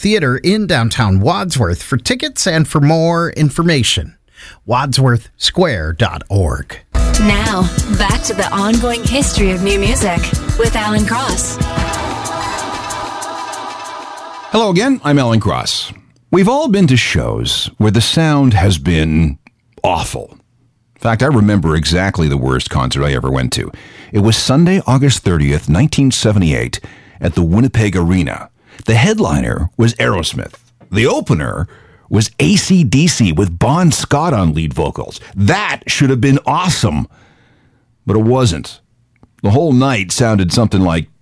Theater in downtown Wadsworth. For tickets and for more information, wadsworthsquare.org. Now, back to the ongoing history of new music with Alan Cross. Hello again, I'm Alan Cross. We've all been to shows where the sound has been awful. In fact, I remember exactly the worst concert I ever went to. It was Sunday, August 30th, 1978, at the Winnipeg Arena. The headliner was Aerosmith. The opener was AC/DC with Bon Scott on lead vocals. That should have been awesome, but it wasn't. The whole night sounded something like